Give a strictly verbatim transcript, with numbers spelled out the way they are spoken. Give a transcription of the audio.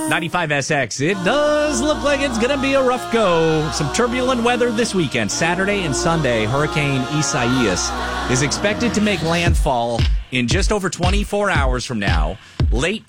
ninety-five S X. It does look like it's going to be a rough go. Some turbulent weather this weekend. Saturday and Sunday, Hurricane Isaias is expected to make landfall in just over twenty-four hours from now. Late